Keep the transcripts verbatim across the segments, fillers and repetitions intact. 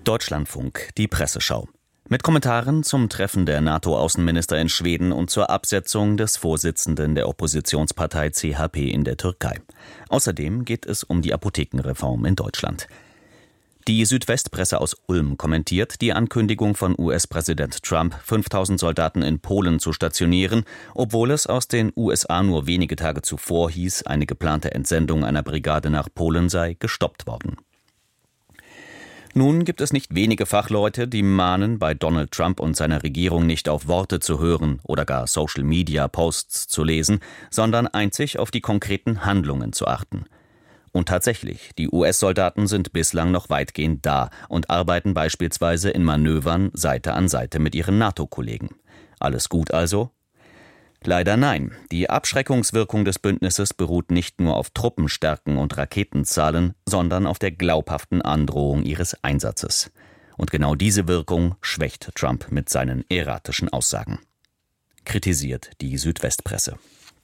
Deutschlandfunk, die Presseschau. Mit Kommentaren zum Treffen der NATO-Außenminister in Schweden und zur Absetzung des Vorsitzenden der Oppositionspartei C H P in der Türkei. Außerdem geht es um die Apothekenreform in Deutschland. Die Südwestpresse aus Ulm kommentiert die Ankündigung von U S-Präsident Trump, fünftausend Soldaten in Polen zu stationieren, obwohl es aus den U S A nur wenige Tage zuvor hieß, eine geplante Entsendung einer Brigade nach Polen sei gestoppt worden. Nun gibt es nicht wenige Fachleute, die mahnen, bei Donald Trump und seiner Regierung nicht auf Worte zu hören oder gar Social-Media-Posts zu lesen, sondern einzig auf die konkreten Handlungen zu achten. Und tatsächlich, die U S-Soldaten sind bislang noch weitgehend da und arbeiten beispielsweise in Manövern Seite an Seite mit ihren NATO-Kollegen. Alles gut also? Leider nein. Die Abschreckungswirkung des Bündnisses beruht nicht nur auf Truppenstärken und Raketenzahlen, sondern auf der glaubhaften Androhung ihres Einsatzes. Und genau diese Wirkung schwächt Trump mit seinen erratischen Aussagen. Kritisiert die Südwestpresse.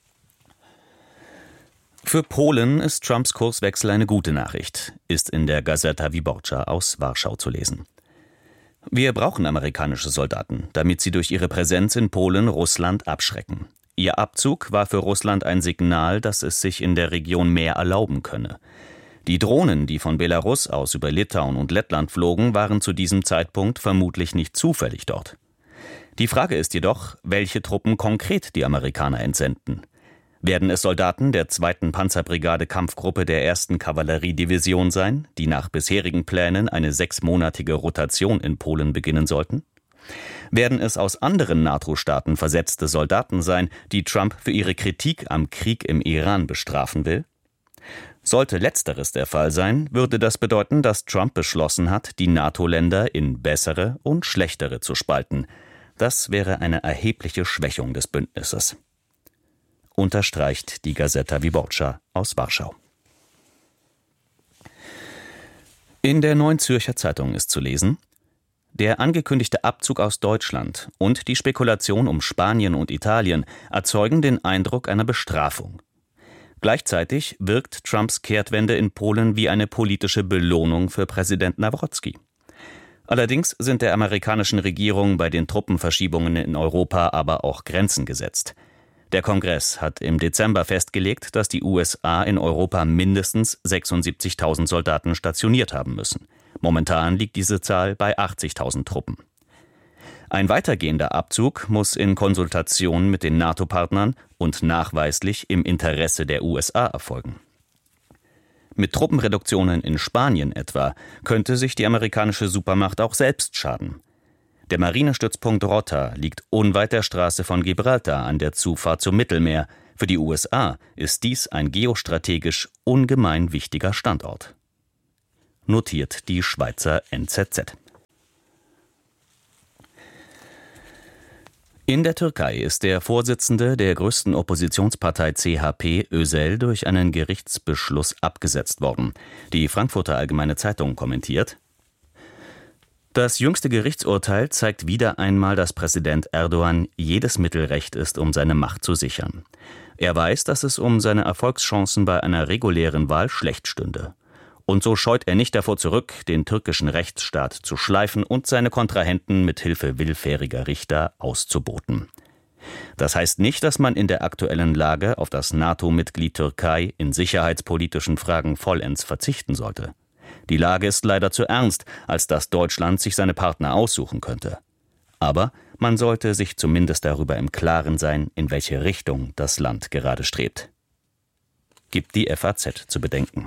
Für Polen ist Trumps Kurswechsel eine gute Nachricht, ist in der Gazeta Wyborcza aus Warschau zu lesen. Wir brauchen amerikanische Soldaten, damit sie durch ihre Präsenz in Polen Russland abschrecken. Ihr Abzug war für Russland ein Signal, dass es sich in der Region mehr erlauben könne. Die Drohnen, die von Belarus aus über Litauen und Lettland flogen, waren zu diesem Zeitpunkt vermutlich nicht zufällig dort. Die Frage ist jedoch, welche Truppen konkret die Amerikaner entsenden. Werden es Soldaten der zweiten Panzerbrigade Kampfgruppe der ersten Kavalleriedivision sein, die nach bisherigen Plänen eine sechsmonatige Rotation in Polen beginnen sollten? Werden es aus anderen NATO-Staaten versetzte Soldaten sein, die Trump für ihre Kritik am Krieg im Iran bestrafen will? Sollte Letzteres der Fall sein, würde das bedeuten, dass Trump beschlossen hat, die NATO-Länder in bessere und schlechtere zu spalten. Das wäre eine erhebliche Schwächung des Bündnisses. Unterstreicht die Gazeta Wyborcza aus Warschau. In der Neuen Zürcher Zeitung ist zu lesen: Der angekündigte Abzug aus Deutschland und die Spekulation um Spanien und Italien erzeugen den Eindruck einer Bestrafung. Gleichzeitig wirkt Trumps Kehrtwende in Polen wie eine politische Belohnung für Präsident Nawrocki. Allerdings sind der amerikanischen Regierung bei den Truppenverschiebungen in Europa aber auch Grenzen gesetzt. Der Kongress hat im Dezember festgelegt, dass die U S A in Europa mindestens sechsundsiebzigtausend Soldaten stationiert haben müssen. Momentan liegt diese Zahl bei achtzigtausend Truppen. Ein weitergehender Abzug muss in Konsultation mit den NATO-Partnern und nachweislich im Interesse der U S A erfolgen. Mit Truppenreduktionen in Spanien etwa könnte sich die amerikanische Supermacht auch selbst schaden. Der Marinestützpunkt Rota liegt unweit der Straße von Gibraltar an der Zufahrt zum Mittelmeer. Für die U S A ist dies ein geostrategisch ungemein wichtiger Standort. Notiert die Schweizer N Z Z. In der Türkei ist der Vorsitzende der größten Oppositionspartei C H P, Özel, durch einen Gerichtsbeschluss abgesetzt worden. Die Frankfurter Allgemeine Zeitung kommentiert: Das jüngste Gerichtsurteil zeigt wieder einmal, dass Präsident Erdogan jedes Mittel recht ist, um seine Macht zu sichern. Er weiß, dass es um seine Erfolgschancen bei einer regulären Wahl schlecht stünde. Und so scheut er nicht davor zurück, den türkischen Rechtsstaat zu schleifen und seine Kontrahenten mit Hilfe willfähriger Richter auszuboten. Das heißt nicht, dass man in der aktuellen Lage auf das NATO-Mitglied Türkei in sicherheitspolitischen Fragen vollends verzichten sollte. Die Lage ist leider zu ernst, als dass Deutschland sich seine Partner aussuchen könnte. Aber man sollte sich zumindest darüber im Klaren sein, in welche Richtung das Land gerade strebt. Gibt die F A Z zu bedenken.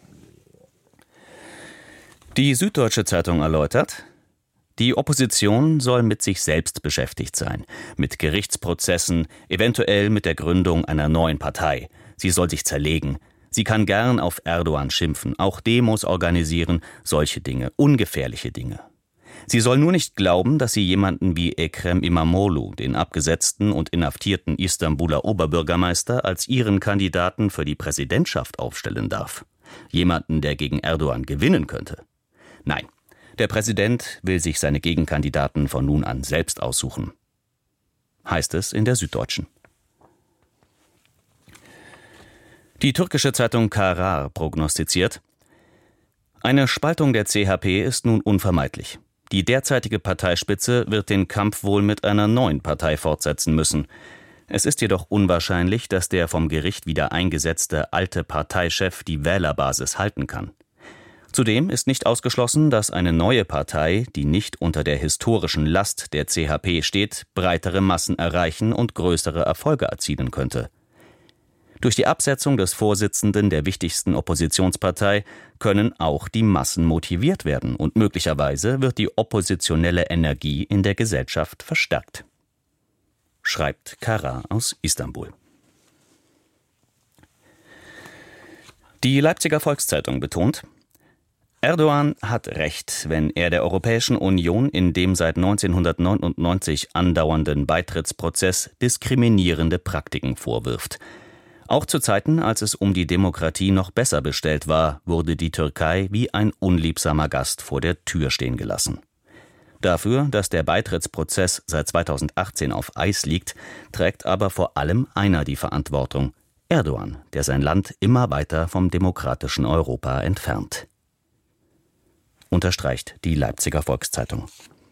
Die Süddeutsche Zeitung erläutert: Die Opposition soll mit sich selbst beschäftigt sein, mit Gerichtsprozessen, eventuell mit der Gründung einer neuen Partei. Sie soll sich zerlegen. Sie kann gern auf Erdogan schimpfen, auch Demos organisieren, solche Dinge, ungefährliche Dinge. Sie soll nur nicht glauben, dass sie jemanden wie Ekrem İmamoğlu, den abgesetzten und inhaftierten Istanbuler Oberbürgermeister, als ihren Kandidaten für die Präsidentschaft aufstellen darf. Jemanden, der gegen Erdogan gewinnen könnte. Nein, der Präsident will sich seine Gegenkandidaten von nun an selbst aussuchen. Heißt es in der Süddeutschen. Die türkische Zeitung Karar prognostiziert: Eine Spaltung der C H P ist nun unvermeidlich. Die derzeitige Parteispitze wird den Kampf wohl mit einer neuen Partei fortsetzen müssen. Es ist jedoch unwahrscheinlich, dass der vom Gericht wieder eingesetzte alte Parteichef die Wählerbasis halten kann. Zudem ist nicht ausgeschlossen, dass eine neue Partei, die nicht unter der historischen Last der C H P steht, breitere Massen erreichen und größere Erfolge erzielen könnte. Durch die Absetzung des Vorsitzenden der wichtigsten Oppositionspartei können auch die Massen motiviert werden und möglicherweise wird die oppositionelle Energie in der Gesellschaft verstärkt. Schreibt Kara aus Istanbul. Die Leipziger Volkszeitung betont: Erdogan hat recht, wenn er der Europäischen Union in dem seit neunzehnhundertneunundneunzig andauernden Beitrittsprozess diskriminierende Praktiken vorwirft. Auch zu Zeiten, als es um die Demokratie noch besser bestellt war, wurde die Türkei wie ein unliebsamer Gast vor der Tür stehen gelassen. Dafür, dass der Beitrittsprozess seit zweitausendachtzehn auf Eis liegt, trägt aber vor allem einer die Verantwortung: Erdogan, der sein Land immer weiter vom demokratischen Europa entfernt. Unterstreicht die Leipziger Volkszeitung.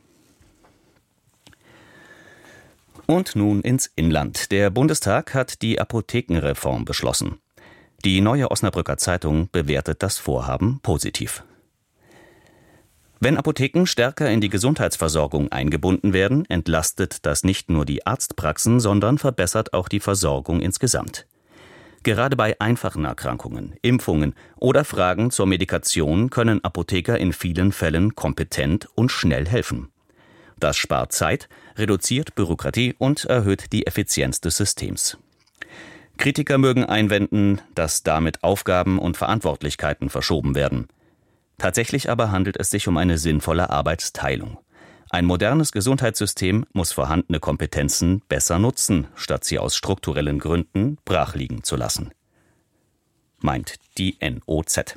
Und nun ins Inland. Der Bundestag hat die Apothekenreform beschlossen. Die Neue Osnabrücker Zeitung bewertet das Vorhaben positiv. Wenn Apotheken stärker in die Gesundheitsversorgung eingebunden werden, entlastet das nicht nur die Arztpraxen, sondern verbessert auch die Versorgung insgesamt. Gerade bei einfachen Erkrankungen, Impfungen oder Fragen zur Medikation können Apotheker in vielen Fällen kompetent und schnell helfen. Das spart Zeit, reduziert Bürokratie und erhöht die Effizienz des Systems. Kritiker mögen einwenden, dass damit Aufgaben und Verantwortlichkeiten verschoben werden. Tatsächlich aber handelt es sich um eine sinnvolle Arbeitsteilung. Ein modernes Gesundheitssystem muss vorhandene Kompetenzen besser nutzen, statt sie aus strukturellen Gründen brachliegen zu lassen. Meint die N O Z.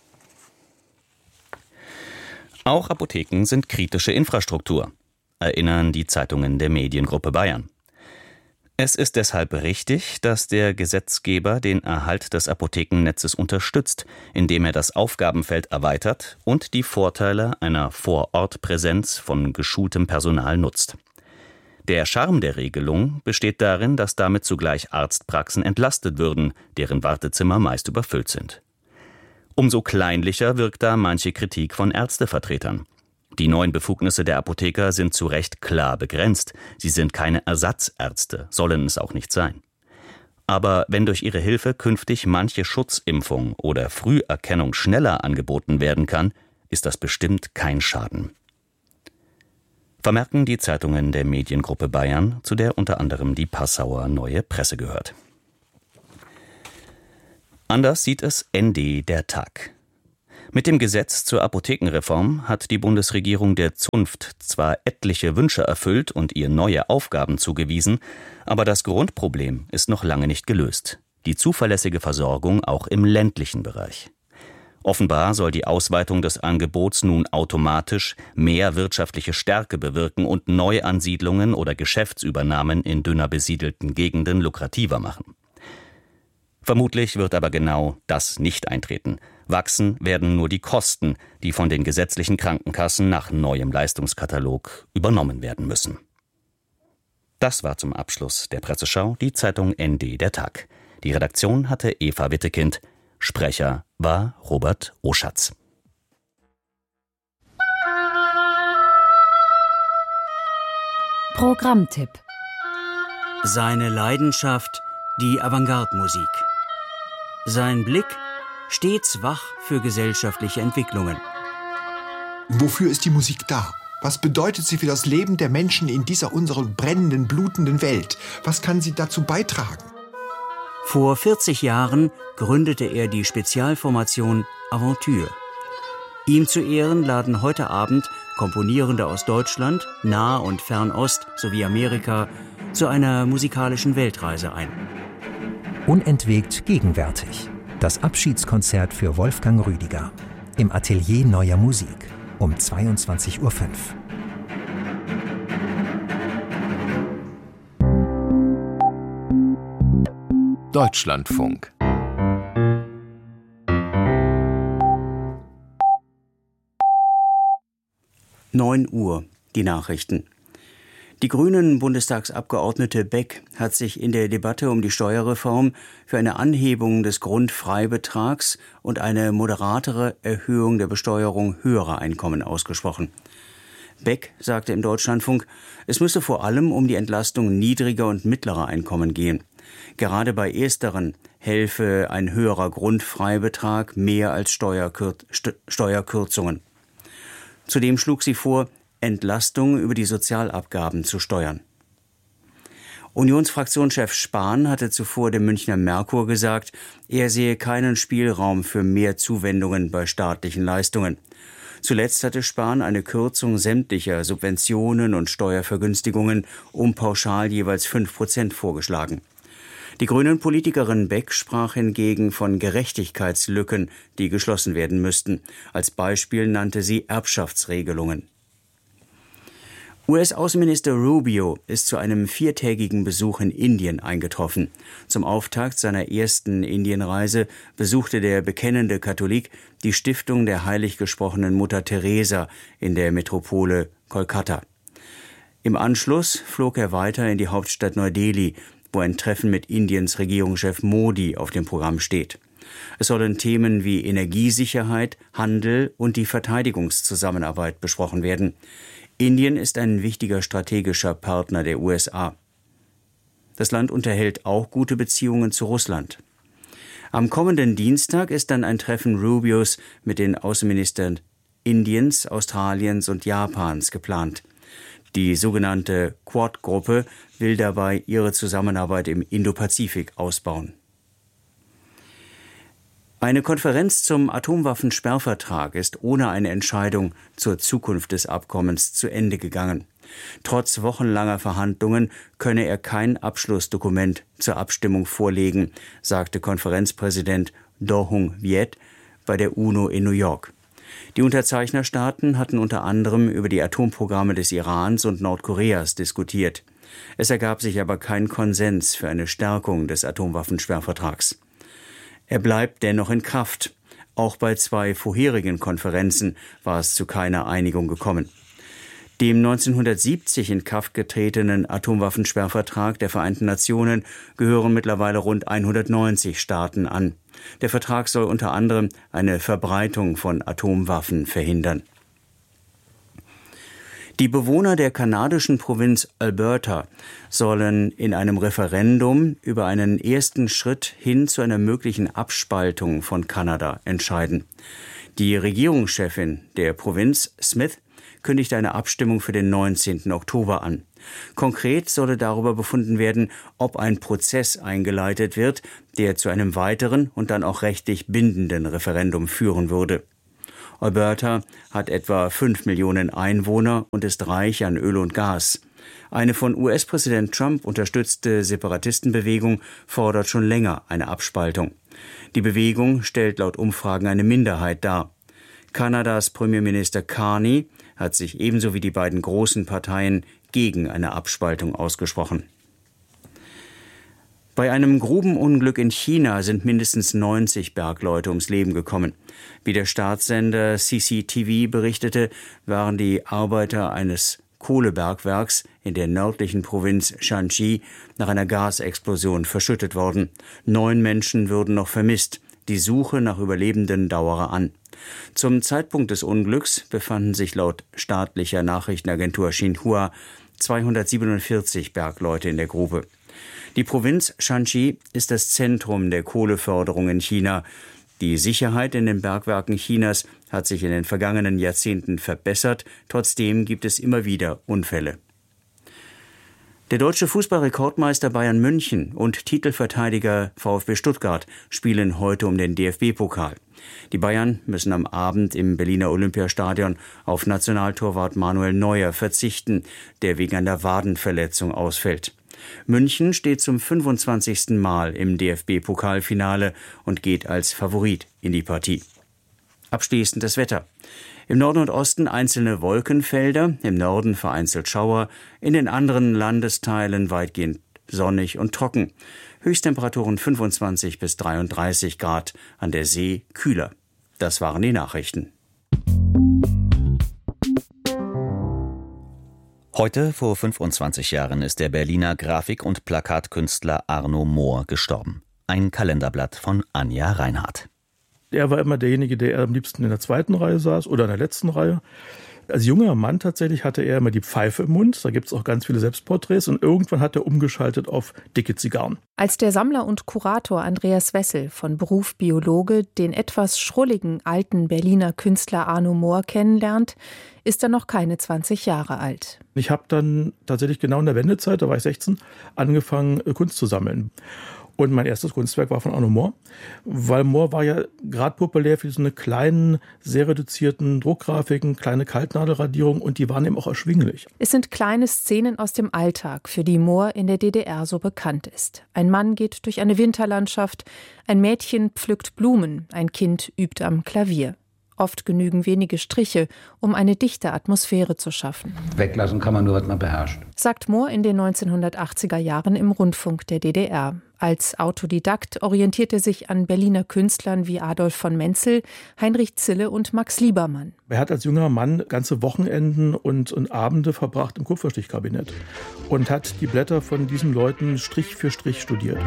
Auch Apotheken sind kritische Infrastruktur, erinnern die Zeitungen der Mediengruppe Bayern. Es ist deshalb richtig, dass der Gesetzgeber den Erhalt des Apothekennetzes unterstützt, indem er das Aufgabenfeld erweitert und die Vorteile einer Vorortpräsenz von geschultem Personal nutzt. Der Charme der Regelung besteht darin, dass damit zugleich Arztpraxen entlastet würden, deren Wartezimmer meist überfüllt sind. Umso kleinlicher wirkt da manche Kritik von Ärztevertretern. Die neuen Befugnisse der Apotheker sind zu Recht klar begrenzt. Sie sind keine Ersatzärzte, sollen es auch nicht sein. Aber wenn durch ihre Hilfe künftig manche Schutzimpfung oder Früherkennung schneller angeboten werden kann, ist das bestimmt kein Schaden. Vermerken die Zeitungen der Mediengruppe Bayern, zu der unter anderem die Passauer Neue Presse gehört. Anders sieht es N D der Tag. Mit dem Gesetz zur Apothekenreform hat die Bundesregierung der Zunft zwar etliche Wünsche erfüllt und ihr neue Aufgaben zugewiesen, aber das Grundproblem ist noch lange nicht gelöst: die zuverlässige Versorgung auch im ländlichen Bereich. Offenbar soll die Ausweitung des Angebots nun automatisch mehr wirtschaftliche Stärke bewirken und Neuansiedlungen oder Geschäftsübernahmen in dünner besiedelten Gegenden lukrativer machen. Vermutlich wird aber genau das nicht eintreten. Wachsen werden nur die Kosten, die von den gesetzlichen Krankenkassen nach neuem Leistungskatalog übernommen werden müssen. Das war zum Abschluss der Presseschau die Zeitung N D der Tag. Die Redaktion hatte Eva Wittekind. Sprecher war Robert Oschatz. Programmtipp: Seine Leidenschaft, die Avantgarde-Musik. Sein Blick, stets wach für gesellschaftliche Entwicklungen. Wofür ist die Musik da? Was bedeutet sie für das Leben der Menschen in dieser unserer brennenden, blutenden Welt? Was kann sie dazu beitragen? Vor vierzig Jahren gründete er die Spezialformation Aventure. Ihm zu Ehren laden heute Abend Komponierende aus Deutschland, Nah- und Fernost sowie Amerika zu einer musikalischen Weltreise ein. Unentwegt gegenwärtig. Das Abschiedskonzert für Wolfgang Rüdiger. Im Atelier Neuer Musik um zweiundzwanzig Uhr fünf. Deutschlandfunk. neun Uhr, die Nachrichten. Die Grünen-Bundestagsabgeordnete Beck hat sich in der Debatte um die Steuerreform für eine Anhebung des Grundfreibetrags und eine moderatere Erhöhung der Besteuerung höherer Einkommen ausgesprochen. Beck sagte im Deutschlandfunk, es müsse vor allem um die Entlastung niedriger und mittlerer Einkommen gehen. Gerade bei ersteren helfe ein höherer Grundfreibetrag mehr als Steuerkür- St- Steuerkürzungen. Zudem schlug sie vor, Entlastung über die Sozialabgaben zu steuern. Unionsfraktionschef Spahn hatte zuvor dem Münchner Merkur gesagt, er sehe keinen Spielraum für mehr Zuwendungen bei staatlichen Leistungen. Zuletzt hatte Spahn eine Kürzung sämtlicher Subventionen und Steuervergünstigungen um pauschal jeweils fünf Prozent vorgeschlagen. Die Grünen-Politikerin Beck sprach hingegen von Gerechtigkeitslücken, die geschlossen werden müssten. Als Beispiel nannte sie Erbschaftsregelungen. U S-Außenminister Rubio ist zu einem viertägigen Besuch in Indien eingetroffen. Zum Auftakt seiner ersten Indienreise besuchte der bekennende Katholik die Stiftung der heilig gesprochenen Mutter Teresa in der Metropole Kolkata. Im Anschluss flog er weiter in die Hauptstadt Neu-Delhi, wo ein Treffen mit Indiens Regierungschef Modi auf dem Programm steht. Es sollen Themen wie Energiesicherheit, Handel und die Verteidigungszusammenarbeit besprochen werden. Indien ist ein wichtiger strategischer Partner der U S A. Das Land unterhält auch gute Beziehungen zu Russland. Am kommenden Dienstag ist dann ein Treffen Rubios mit den Außenministern Indiens, Australiens und Japans geplant. Die sogenannte Quad-Gruppe will dabei ihre Zusammenarbeit im Indopazifik ausbauen. Eine Konferenz zum Atomwaffensperrvertrag ist ohne eine Entscheidung zur Zukunft des Abkommens zu Ende gegangen. Trotz wochenlanger Verhandlungen könne er kein Abschlussdokument zur Abstimmung vorlegen, sagte Konferenzpräsident Do Hung Viet bei der UNO in New York. Die Unterzeichnerstaaten hatten unter anderem über die Atomprogramme des Irans und Nordkoreas diskutiert. Es ergab sich aber kein Konsens für eine Stärkung des Atomwaffensperrvertrags. Er bleibt dennoch in Kraft. Auch bei zwei vorherigen Konferenzen war es zu keiner Einigung gekommen. Dem neunzehnhundertsiebzig in Kraft getretenen Atomwaffensperrvertrag der Vereinten Nationen gehören mittlerweile rund hundertneunzig Staaten an. Der Vertrag soll unter anderem eine Verbreitung von Atomwaffen verhindern. Die Bewohner der kanadischen Provinz Alberta sollen in einem Referendum über einen ersten Schritt hin zu einer möglichen Abspaltung von Kanada entscheiden. Die Regierungschefin der Provinz, Smith, kündigt eine Abstimmung für den neunzehnten Oktober an. Konkret solle darüber befunden werden, ob ein Prozess eingeleitet wird, der zu einem weiteren und dann auch rechtlich bindenden Referendum führen würde. Alberta hat etwa fünf Millionen Einwohner und ist reich an Öl und Gas. Eine von U S-Präsident Trump unterstützte Separatistenbewegung fordert schon länger eine Abspaltung. Die Bewegung stellt laut Umfragen eine Minderheit dar. Kanadas Premierminister Carney hat sich ebenso wie die beiden großen Parteien gegen eine Abspaltung ausgesprochen. Bei einem Grubenunglück in China sind mindestens neunzig Bergleute ums Leben gekommen. Wie der Staatssender C C T V berichtete, waren die Arbeiter eines Kohlebergwerks in der nördlichen Provinz Shanxi nach einer Gasexplosion verschüttet worden. Neun Menschen würden noch vermisst. Die Suche nach Überlebenden dauere an. Zum Zeitpunkt des Unglücks befanden sich laut staatlicher Nachrichtenagentur Xinhua zweihundertsiebenundvierzig Bergleute in der Grube. Die Provinz Shanxi ist das Zentrum der Kohleförderung in China. Die Sicherheit in den Bergwerken Chinas hat sich in den vergangenen Jahrzehnten verbessert. Trotzdem gibt es immer wieder Unfälle. Der deutsche Fußballrekordmeister Bayern München und Titelverteidiger VfB Stuttgart spielen heute um den D F B-Pokal. Die Bayern müssen am Abend im Berliner Olympiastadion auf Nationaltorwart Manuel Neuer verzichten, der wegen einer Wadenverletzung ausfällt. München steht zum fünfundzwanzigsten Mal im D F B-Pokalfinale und geht als Favorit in die Partie. Abschließend das Wetter. Im Norden und Osten einzelne Wolkenfelder, im Norden vereinzelt Schauer, in den anderen Landesteilen weitgehend sonnig und trocken. Höchsttemperaturen fünfundzwanzig bis dreiunddreißig Grad, an der See kühler. Das waren die Nachrichten. Heute, vor fünfundzwanzig Jahren, ist der Berliner Grafik- und Plakatkünstler Arno Mohr gestorben. Ein Kalenderblatt von Anja Reinhardt. Er war immer derjenige, der am liebsten in der zweiten Reihe saß oder in der letzten Reihe. Als junger Mann tatsächlich hatte er immer die Pfeife im Mund. Da gibt es auch ganz viele Selbstporträts. Und irgendwann hat er umgeschaltet auf dicke Zigarren. Als der Sammler und Kurator Andreas Wessel, von Beruf Biologe, den etwas schrulligen alten Berliner Künstler Arno Mohr kennenlernt, ist er noch keine zwanzig Jahre alt. Ich habe dann tatsächlich genau in der Wendezeit, da war ich sechzehn, angefangen, Kunst zu sammeln. Und mein erstes Kunstwerk war von Arno Mohr, weil Mohr war ja gerade populär für so eine kleinen, sehr reduzierten Druckgrafiken, kleine Kaltnadelradierungen, und die waren eben auch erschwinglich. Es sind kleine Szenen aus dem Alltag, für die Mohr in der D D R so bekannt ist. Ein Mann geht durch eine Winterlandschaft, ein Mädchen pflückt Blumen, ein Kind übt am Klavier. Oft genügen wenige Striche, um eine dichte Atmosphäre zu schaffen. Weglassen kann man nur, was man beherrscht. Sagt Mohr in den neunzehnhundertachtziger Jahren im Rundfunk der D D R. Als Autodidakt orientiert er sich an Berliner Künstlern wie Adolf von Menzel, Heinrich Zille und Max Liebermann. Er hat als junger Mann ganze Wochenenden und, und Abende verbracht im Kupferstichkabinett und hat die Blätter von diesen Leuten Strich für Strich studiert.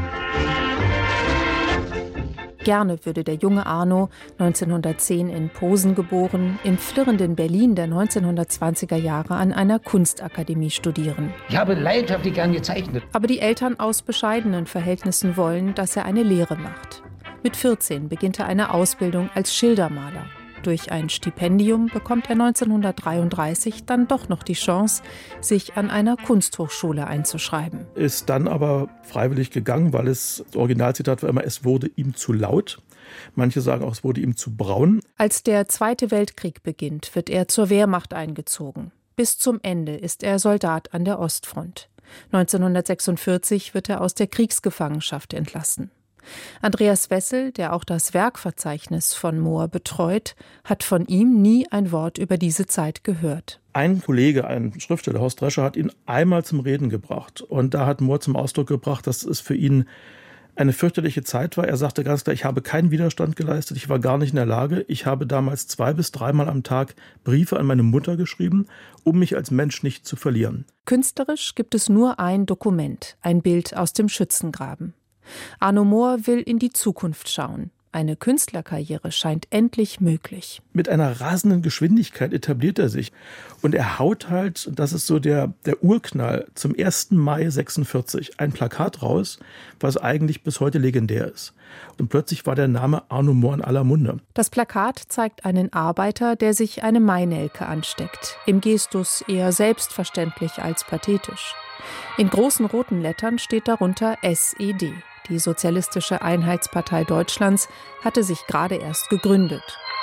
Gerne würde der junge Arno, neunzehnhundertzehn in Posen geboren, im flirrenden Berlin der neunzehnhundertzwanziger Jahre an einer Kunstakademie studieren. Ich habe leidenschaftlich gern gezeichnet. Aber die Eltern aus bescheidenen Verhältnissen wollen, dass er eine Lehre macht. Mit vierzehn beginnt er eine Ausbildung als Schildermaler. Durch ein Stipendium bekommt er neunzehnhundertdreiunddreißig dann doch noch die Chance, sich an einer Kunsthochschule einzuschreiben. Ist dann aber freiwillig gegangen, weil es, das Originalzitat war immer, es wurde ihm zu laut. Manche sagen auch, es wurde ihm zu braun. Als der Zweite Weltkrieg beginnt, wird er zur Wehrmacht eingezogen. Bis zum Ende ist er Soldat an der Ostfront. neunzehnhundertsechsundvierzig wird er aus der Kriegsgefangenschaft entlassen. Andreas Wessel, der auch das Werkverzeichnis von Mohr betreut, hat von ihm nie ein Wort über diese Zeit gehört. Ein Kollege, ein Schriftsteller, Horst Drescher, hat ihn einmal zum Reden gebracht. Und da hat Mohr zum Ausdruck gebracht, dass es für ihn eine fürchterliche Zeit war. Er sagte ganz klar, ich habe keinen Widerstand geleistet, ich war gar nicht in der Lage. Ich habe damals zwei bis dreimal am Tag Briefe an meine Mutter geschrieben, um mich als Mensch nicht zu verlieren. Künstlerisch gibt es nur ein Dokument, ein Bild aus dem Schützengraben. Arno Mohr will in die Zukunft schauen. Eine Künstlerkarriere scheint endlich möglich. Mit einer rasenden Geschwindigkeit etabliert er sich. Und er haut halt, das ist so der, der Urknall, zum ersten Mai sechsundvierzig ein Plakat raus, was eigentlich bis heute legendär ist. Und plötzlich war der Name Arno Mohr in aller Munde. Das Plakat zeigt einen Arbeiter, der sich eine Mainelke ansteckt. Im Gestus eher selbstverständlich als pathetisch. In großen roten Lettern steht darunter S E D. Die Sozialistische Einheitspartei Deutschlands hatte sich gerade erst gegründet.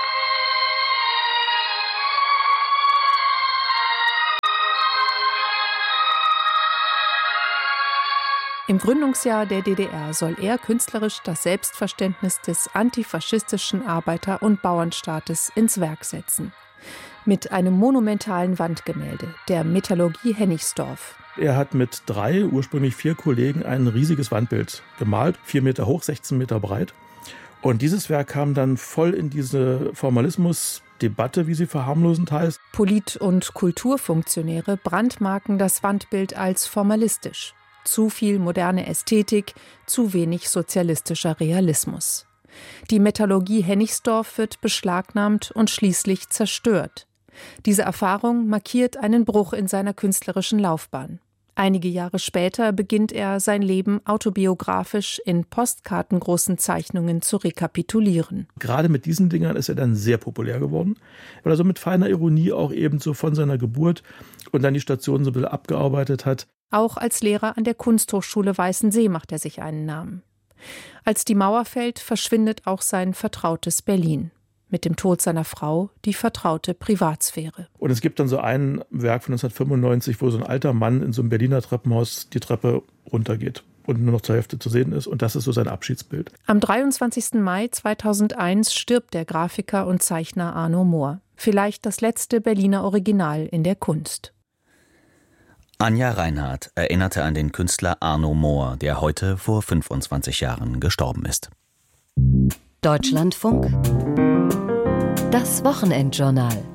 Im Gründungsjahr der D D R soll er künstlerisch das Selbstverständnis des antifaschistischen Arbeiter- und Bauernstaates ins Werk setzen. Mit einem monumentalen Wandgemälde, der Metallurgie Hennigsdorf. Er hat mit drei, ursprünglich vier Kollegen ein riesiges Wandbild gemalt, vier Meter hoch, sechzehn Meter breit. Und dieses Werk kam dann voll in diese Formalismus-Debatte, wie sie verharmlosend heißt. Polit- und Kulturfunktionäre brandmarken das Wandbild als formalistisch. Zu viel moderne Ästhetik, zu wenig sozialistischer Realismus. Die Metallurgie Hennigsdorf wird beschlagnahmt und schließlich zerstört. Diese Erfahrung markiert einen Bruch in seiner künstlerischen Laufbahn. Einige Jahre später beginnt er, sein Leben autobiografisch in postkartengroßen Zeichnungen zu rekapitulieren. Gerade mit diesen Dingern ist er dann sehr populär geworden, weil er so mit feiner Ironie auch eben so von seiner Geburt und dann die Stationen so ein bisschen abgearbeitet hat. Auch als Lehrer an der Kunsthochschule Weißensee macht er sich einen Namen. Als die Mauer fällt, verschwindet auch sein vertrautes Berlin. Mit dem Tod seiner Frau die vertraute Privatsphäre. Und es gibt dann so ein Werk von neunzehnhundertfünfundneunzig, wo so ein alter Mann in so einem Berliner Treppenhaus die Treppe runtergeht und nur noch zur Hälfte zu sehen ist. Und das ist so sein Abschiedsbild. Am dreiundzwanzigsten Mai zweitausendeins stirbt der Grafiker und Zeichner Arno Mohr. Vielleicht das letzte Berliner Original in der Kunst. Anja Reinhardt erinnerte an den Künstler Arno Mohr, der heute vor fünfundzwanzig Jahren gestorben ist. Deutschlandfunk. Das Wochenendjournal.